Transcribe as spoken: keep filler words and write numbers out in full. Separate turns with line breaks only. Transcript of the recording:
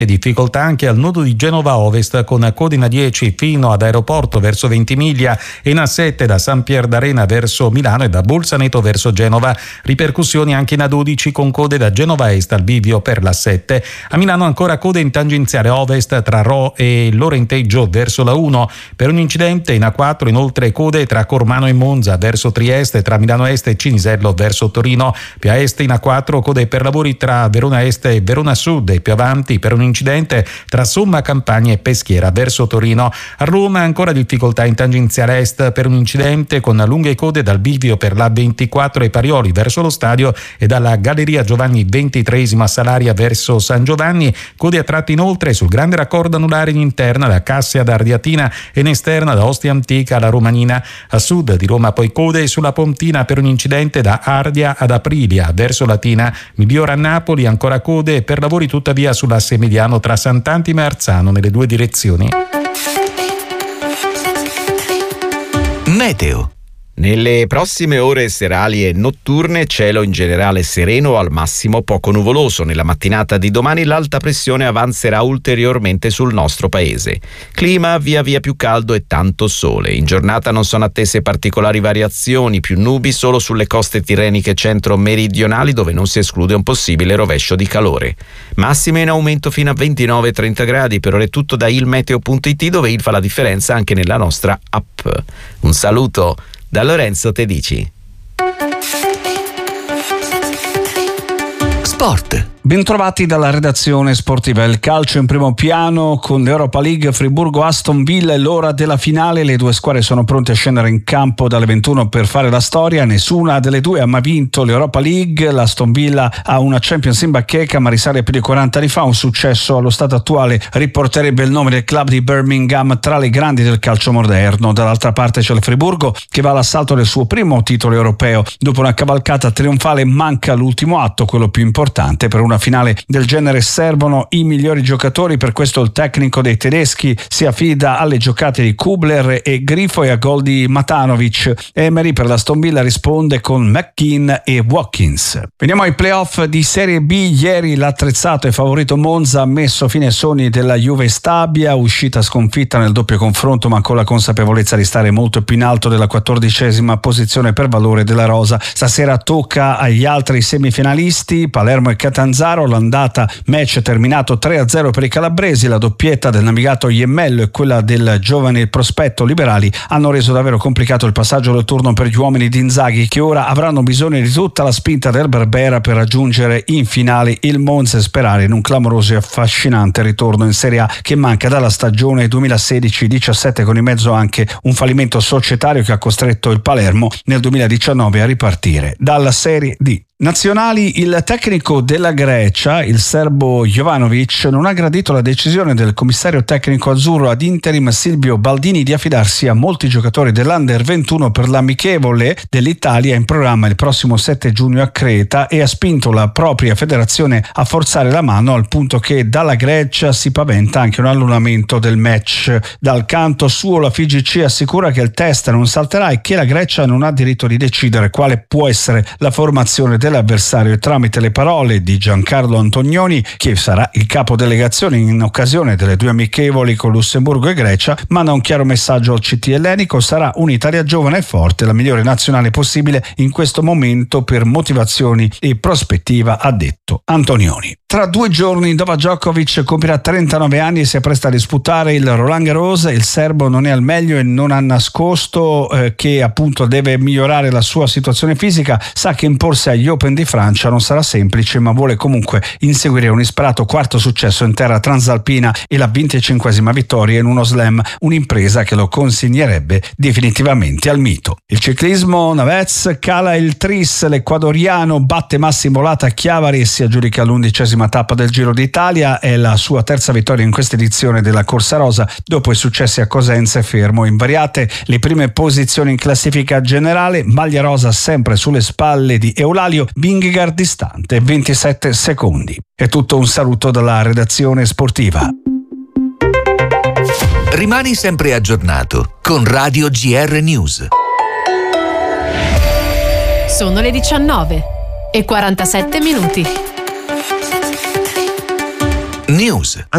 Difficoltà anche al nodo di Genova Ovest con code in A dieci fino ad Aeroporto verso Ventimiglia e in A sette da San Pier d'Arena verso Milano e da Bolzaneto verso Genova. Ripercussioni anche in A dodici con code da Genova Est al bivio per l'A sette. A Milano ancora code in tangenziale ovest tra Ro e Lorenteggio verso la uno. Per un incidente in A quattro inoltre code tra Cormano e Monza verso Trieste, tra Milano Est e Cinisello verso Torino. Più a est in A quattro code per lavori tra Verona Est e Verona Sud e più avanti per un incidente tra Somma Campagna e Peschiera verso Torino. A Roma ancora difficoltà in tangenziale est per un incidente con lunghe code dal bivio per la ventiquattro e Parioli verso lo stadio e dalla Galleria Giovanni ventitreesimo a Salaria verso San Giovanni. Code a tratti inoltre sul grande raccordo anulare in interna da Cassia ad Ardiatina e in esterna da Ostia Antica alla Romanina. A sud di Roma poi code sulla Pontina per un incidente da Ardia ad Aprilia verso Latina. Migliora a Napoli ancora code per lavori tuttavia sull'asse mediano tra Sant'Antimo e Arzano nelle due direzioni.
Meteo. Nelle prossime ore serali e notturne cielo in generale sereno, al massimo poco nuvoloso. Nella mattinata di domani l'alta pressione avanzerà ulteriormente sul nostro paese. Clima via via più caldo e tanto sole. In giornata non sono attese particolari variazioni, più nubi solo sulle coste tirreniche centro-meridionali dove non si esclude un possibile rovescio di calore. Massime in aumento fino a ventinove trenta gradi. Per ora è tutto da ilmeteo punto it dove il fa la differenza anche nella nostra app. Un saluto da Lorenzo Tedici. Sport.
Bentrovati dalla redazione sportiva. Il calcio in primo piano con l'Europa League, Friburgo-Aston Villa. È l'ora della finale, le due squadre sono pronte a scendere in campo dalle ventuno per fare la storia. Nessuna delle due ha mai vinto l'Europa League. L'Aston Villa ha una Champions in bacheca ma risale più di quaranta anni fa. Un successo allo stato attuale riporterebbe il nome del club di Birmingham tra le grandi del calcio moderno. Dall'altra parte c'è il Friburgo che va all'assalto del suo primo titolo europeo. Dopo una cavalcata trionfale manca l'ultimo atto, quello più importante. Per una una finale del genere servono i migliori giocatori, per questo il tecnico dei tedeschi si affida alle giocate di Kubler e Grifo e a gol di Matanovic. Emery per l'Aston Villa risponde con McKean e Watkins. Veniamo ai playoff di Serie B. Ieri l'attrezzato e favorito Monza ha messo fine ai sogni della Juve Stabia, uscita sconfitta nel doppio confronto ma con la consapevolezza di stare molto più in alto della quattordicesima posizione per valore della rosa. Stasera tocca agli altri semifinalisti Palermo e Catanzaro. L'andata match terminato tre a zero per i calabresi. La doppietta del navigato Iemmello e quella del giovane prospetto Liberali hanno reso davvero complicato il passaggio del turno per gli uomini di Inzaghi, che ora avranno bisogno di tutta la spinta del Berbera per raggiungere in finale il Monza e sperare in un clamoroso e affascinante ritorno in Serie A che manca dalla stagione duemilasedici diciassette, con in mezzo anche un fallimento societario che ha costretto il Palermo nel duemiladiciannove a ripartire dalla Serie D. Nazionali. Il tecnico della Grecia, il serbo Jovanovic, non ha gradito la decisione del commissario tecnico azzurro ad interim Silvio Baldini di affidarsi a molti giocatori dell'Under ventuno per l'amichevole dell'Italia in programma il prossimo sette giugno a Creta, e ha spinto la propria federazione a forzare la mano, al punto che dalla Grecia si paventa anche un annullamento del match. Dal canto suo la F I G C assicura che il test non salterà e che la Grecia non ha diritto di decidere quale può essere la formazione del l'avversario. Tramite le parole di Giancarlo Antonioni, che sarà il capo delegazione in occasione delle due amichevoli con Lussemburgo e Grecia, manda un chiaro messaggio al C T ellenico: sarà un'Italia giovane e forte, la migliore nazionale possibile in questo momento per motivazioni e prospettiva, ha detto Antonioni. Tra due giorni Novak Djokovic compirà trentanove anni e si appresta a disputare il Roland Garros. Il serbo non è al meglio e non ha nascosto eh, che appunto deve migliorare la sua situazione fisica. Sa che imporsi agli Open di Francia non sarà semplice, ma vuole comunque inseguire un ispirato quarto successo in terra transalpina e la venticinquesima vittoria in uno slam, un'impresa che lo consegnerebbe definitivamente al mito. Il ciclismo. Navez cala il tris, l'ecuadoriano batte Massimo Lata a Chiavari e si aggiudica l'undicesima tappa del Giro d'Italia. È la sua terza vittoria in questa edizione della Corsa Rosa, dopo i successi a Cosenza e Fermo. Invariate le prime posizioni in classifica generale, maglia rosa sempre sulle spalle di Eulalio, Vingegaard distante ventisette secondi. È tutto, un saluto dalla redazione sportiva.
Rimani sempre aggiornato con Radio G R News.
Sono le diciannove e quarantasette minuti.
News.